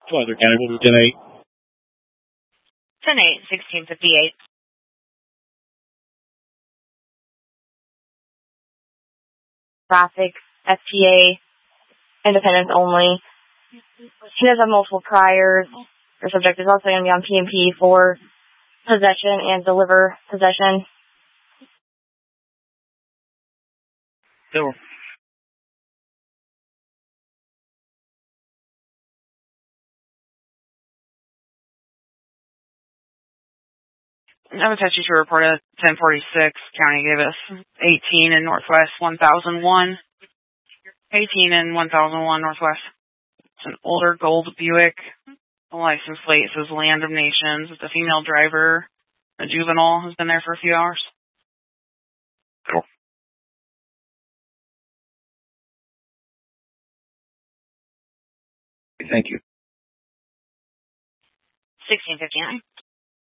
Weather County, what was 10-8? 10-8, 1658. Traffic, FTA, independence only. He does have multiple priors. Your subject is also going to be on PMP for possession and deliver possession. Sure. I was at you to report at 1046. County gave us 18 in Northwest 1001. 18 in 1001 Northwest. It's an older gold Buick. The license plate says Land of Nations. It's a female driver. A juvenile has been there for a few hours. Cool. Thank you. 1659.